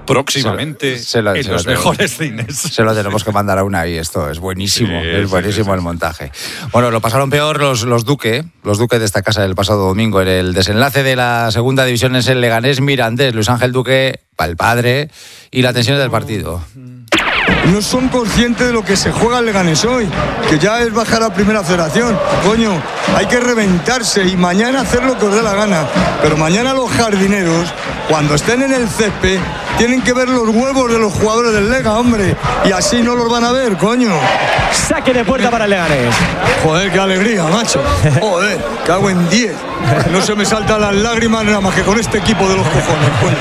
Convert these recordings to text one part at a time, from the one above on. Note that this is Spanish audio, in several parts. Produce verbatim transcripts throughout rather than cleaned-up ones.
próximamente se lo, se lo, en se los lo mejores cines. Se lo tenemos que mandar a una y esto es buenísimo, Sí, es buenísimo sí, sí, el sí. montaje. Bueno, lo pasaron peor los, los Duque, los Duque de esta casa del pasado domingo en el desenlace de la segunda división es el Leganés Mirandés, Luis Ángel Duque, el padre, y la tensión del partido. No son conscientes de lo que se juega el Leganés hoy, que ya es bajar a primera federación. Coño, hay que reventarse y mañana hacer lo que os dé la gana. Pero mañana los jardineros, cuando estén en el césped, tienen que ver los huevos de los jugadores del Lega, hombre. Y así no los van a ver, coño. Saque de puerta para el Leganés. Joder, qué alegría, macho. Joder, cago en diez. No se me saltan las lágrimas nada más que con este equipo de los cojones, coño.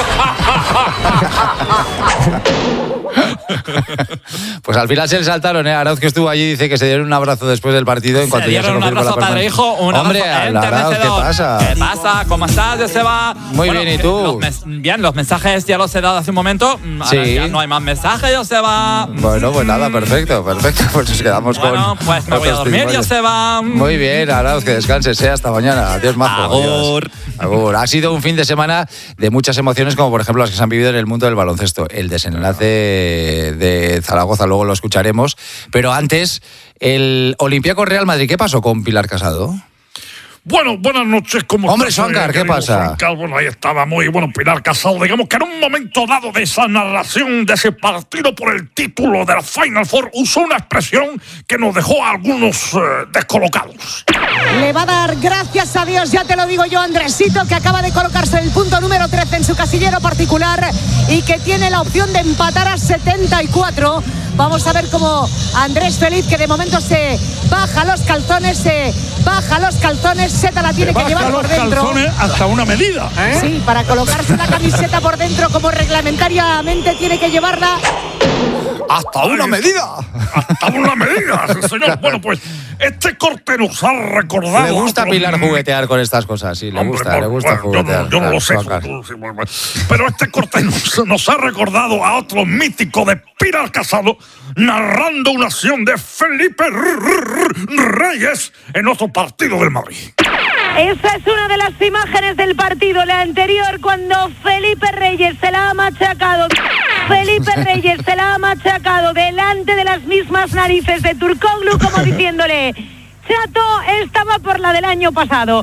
Pues al final se le saltaron, ¿eh? Arauz, que estuvo allí, dice que se dieron un abrazo después del partido. En cuanto Se ya se dieron un confirmó la abrazo permanencia. padre hijo, un Hombre, abrazo Arauz, ¿qué enternecedor. pasa? ¿Qué pasa? ¿Cómo estás, Joseba? Muy bien, ¿y tú? Los mes- bien, los mensajes ya los he dado hace un momento. Ahora Sí. ya no hay más mensajes, Joseba. Bueno, pues nada, perfecto, perfecto. Pues nos quedamos Bueno, con. pues me voy a otros dormir, testimonios. Joseba. Muy bien, Arauz, que descanses, sea hasta mañana. Adiós, majo. Agur. Adiós. Agur. Ha sido un fin de semana de muchas emociones, como por ejemplo las que se han vivido en el mundo del baloncesto. El desenlace de Zaragoza, luego lo escucharemos. Pero antes, el Olympiacos Real Madrid. ¿Qué pasó con Pilar Casado? Bueno, buenas noches, ¿cómo Hombre, estás? Suancar, eh, ¿qué querido pasa? Suancar? Bueno, ahí estaba muy bueno Pilar Casado. Digamos que en un momento dado de esa narración de ese partido por el título de la Final Four usó una expresión que nos dejó a algunos eh, descolocados. Le va a dar gracias a Dios, ya te lo digo yo, Andresito, que acaba de colocarse el punto número trece en su casillero particular y que tiene la opción de empatar a setenta y cuatro. Vamos a ver cómo Andrés Feliz, que de momento se baja los calzones, se baja los calzones, Zeta la tiene que Baja llevar los por dentro. calzones hasta una medida, ¿eh? Sí, para colocarse la camiseta por dentro como reglamentariamente tiene que llevarla. ¡Hasta una Ay, medida! Hasta una medida, sí, señor. Bueno, pues este corte nos ha recordado. Le gusta a otro- Pilar juguetear con estas cosas, sí, le Hombre, gusta, bueno, le gusta bueno, yo juguetear. no, yo no lo sé, Suancar. sí, bueno, bueno. Pero este corte nos, nos ha recordado a otro mítico de Pilar Casado narrando una acción de Felipe Reyes en otro partido del Madrid. Esa es una de las imágenes del partido, la anterior, cuando Felipe Reyes se la ha machacado. Felipe Reyes se la ha machacado delante de las mismas narices de Turkoglu, como diciéndole: Chato, estaba por la del año pasado.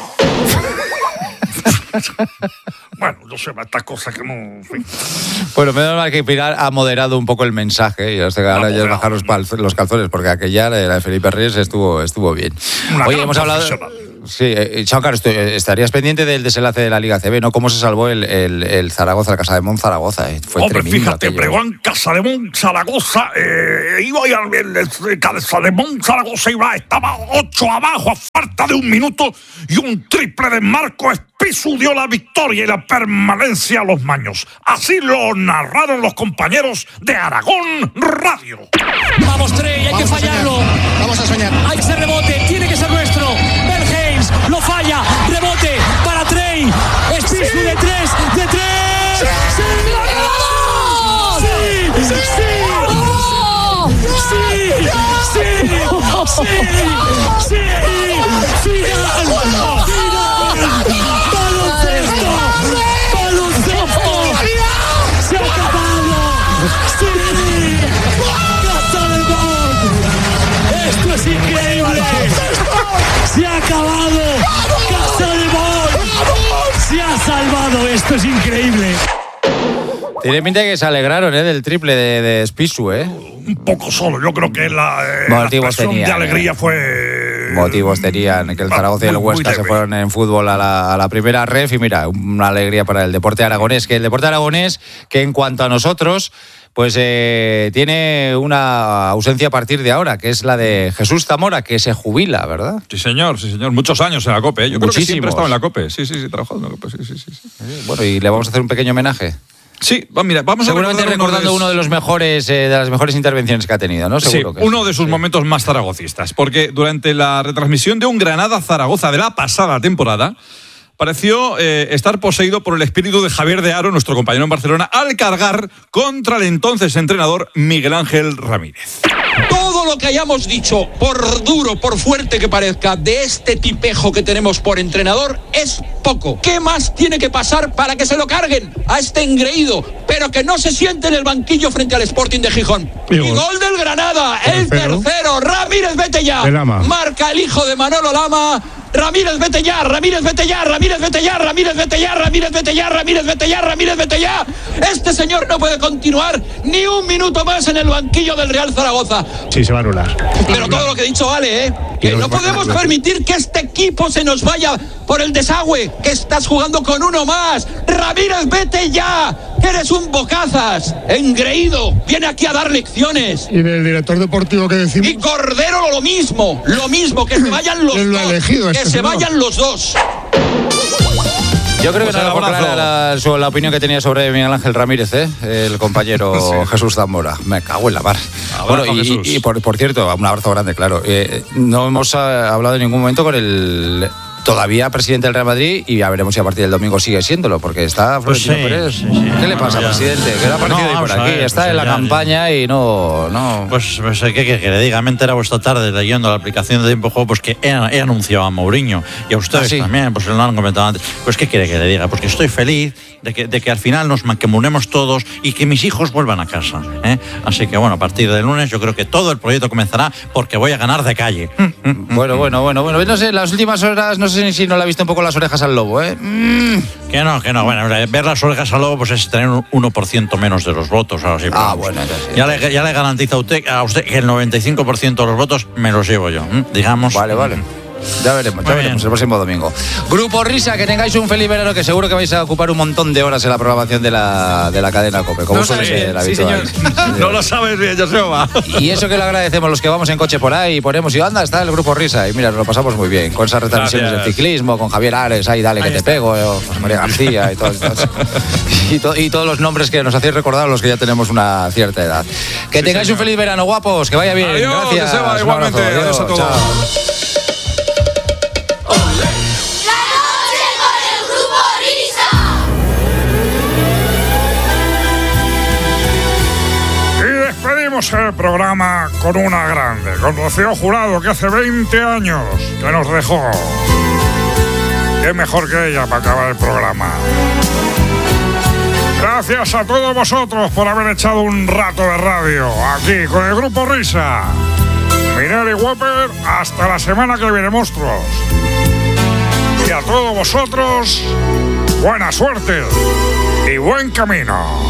Bueno, yo sé, estas cosas que no... en fin. Bueno, menos mal que Pilar ha moderado un poco el mensaje y ahora ya es moderado. bajar los, pal- los calzones, porque aquella, la de Felipe Reyes, estuvo, estuvo bien. Una Oye, gran hemos hablado... profesional. Sí, eh, Suancar, estu- estarías pendiente del desenlace de la Liga C B, ¿no? ¿Cómo se salvó el, el, el Zaragoza, el Casademont Zaragoza? Eh? Fue Hombre, tremendo fíjate, aquello. Bregón, Casademont, Zaragoza, eh, iba ahí al el, el, Casademont, Zaragoza, iba, estaba ocho abajo a falta de un minuto y un triple de Marco Espisu dio la victoria y la permanencia a los maños. Así lo narraron los compañeros de Aragón Radio. Vamos, Trey, hay que fallarlo. Vamos a soñar. Hay que ser rebote, tiene que ser nuestro. Berghains lo falla. Rebote para Trey. Espisu de tres, de tres. ¡Sí! ¡Sí! ¡Sí! ¡Sí! ¡Sí! ¡Sí! ¡Sí! ¡Final! ¡Final! ¡Baloncesto! ¡Baloncesto! ¡Se ha acabado! ¡Sí! ¡Casademont! ¡Esto es increíble! ¡Se ha acabado! ¡Casademont! ¡Se ha salvado! ¡Esto es increíble! Tiene pinta de que se alegraron, ¿eh? Del triple de, de Espisu, ¿eh? Un poco solo, yo creo que la, eh, la Motivos expresión tenían, de alegría eh. fue... Motivos tenían que el Zaragoza y el Muy, muy Huesca se leve. fueron en fútbol a la, a la primera ref y mira, una alegría para el deporte aragonés, que el deporte aragonés, que en cuanto a nosotros, pues eh, tiene una ausencia a partir de ahora, que es la de Jesús Zamora, que se jubila, ¿verdad? Sí, señor, sí, señor. Muchos años en la COPE. ¿eh? Yo creo que Muchísimos. siempre he estado en la COPE. Sí, sí, sí, he trabajado en la COPE. Sí, sí, sí. sí. Bueno, y le vamos a hacer un pequeño homenaje. Sí, va, mira, vamos Seguramente a recordar recordando uno de los mejores, eh, de las mejores intervenciones que ha tenido, ¿no? Seguro sí, que uno sí. de sus Sí. momentos más zaragocistas, porque durante la retransmisión de un Granada-Zaragoza de la pasada temporada, pareció eh, estar poseído por el espíritu de Javier de Haro, nuestro compañero en Barcelona, al cargar contra el entonces entrenador Miguel Ángel Ramírez. Todo lo que hayamos dicho, por duro, por fuerte que parezca, de este tipejo que tenemos por entrenador, es poco. ¿Qué más tiene que pasar para que se lo carguen a este engreído, pero que no se siente en el banquillo frente al Sporting de Gijón? Y gol del Granada, el tercero. Ramírez, vete ya. Marca el hijo de Manolo Lama. Ramírez, vete ya, Ramírez, vete ya, Ramírez, vete ya, Ramírez, vete ya, Ramírez, vete ya, Ramírez, vete ya, Ramírez, vete ya. Este señor no puede continuar ni un minuto más en el banquillo del Real Zaragoza. Sí, se va a anular. Pero todo lo que he dicho vale, ¿eh? Que no podemos permitir que este equipo se nos vaya por el desagüe, que estás jugando con uno más. Ramírez, vete ya, que eres un bocazas, engreído, viene aquí a dar lecciones. ¿Y del director deportivo que decimos? Y Cordero lo mismo, lo mismo, que se vayan los lo dos, elegido, que este se señor. vayan los dos. Yo creo Pues que no dejó clara la, su- la opinión que tenía sobre Miguel Ángel Ramírez, ¿eh? El compañero Sí. Jesús Zamora. Me cago en la mar. Abrazo, Bueno, y, Jesús. y por, por cierto, un abrazo grande, claro. Eh, no hemos ah, hablado en ningún momento con el todavía presidente del Real Madrid y ya veremos si a partir del domingo sigue siéndolo, porque está Pues Florentino sí, Pérez. sí, sí. ¿Qué le No, pasa, ya. presidente? Que no ha aparecido No, ahí por vamos a aquí. ver, está pues en la ya, campaña y no... no. Pues, pues ¿qué quiere que le diga? Me he enterado esta tarde leyendo la aplicación de Tiempo Juego, pues que he, he anunciado a Mourinho y a ustedes ¿Ah, sí? también, pues lo han comentado antes. Pues ¿qué quiere que le diga? Pues que estoy feliz de que, de que al final nos mancomunemos todos y que mis hijos vuelvan a casa, ¿eh? Así que bueno, a partir del lunes yo creo que todo el proyecto comenzará porque voy a ganar de calle. Bueno, bueno, bueno, bueno. No sé, las últimas horas, no sé si no le ha visto un poco las orejas al lobo, ¿eh? Mm. Que no, que no. Bueno, ver las orejas al lobo pues es tener un uno por ciento menos de los votos. Ahora sí, Ah, pero, bueno, entonces, ya, le, ya le garantizo a usted, a usted que el noventa y cinco por ciento de los votos me los llevo yo, ¿eh? Digamos. Vale, vale. Ya veremos, ya Muy veremos bien. el próximo domingo. Grupo Risa, que tengáis un feliz verano, que seguro que vais a ocupar un montón de horas en la programación de la, de la cadena COPE, como No suele sabe ser bien, habitual. sí, señor. No lo sabes bien, Joseba. Y eso que le agradecemos los que vamos en coche por ahí y ponemos y anda, está el Grupo Risa. Y mira, nos lo pasamos muy bien con esas retransmisiones Gracias. de ciclismo, con Javier Ares, ahí dale que Ahí te está. pego, eh, o José María García y, todo, y, todo- y, to- y todos los nombres que nos hacéis recordar a los que ya tenemos una cierta edad. Que Sí, tengáis señor. un feliz verano, guapos, que vaya bien. Adiós, Gracias. Joseba, Un igualmente. abrazo, Adiós a todos. chao. Y despedimos el programa con una grande, con Rocío Jurado, que hace veinte años que nos dejó. Qué mejor que ella para acabar el programa. Gracias a todos vosotros por haber echado un rato de radio aquí con el Grupo Risa. Miner y Whopper, hasta la semana que viene, monstruos. Y a todos vosotros, buena suerte y buen camino.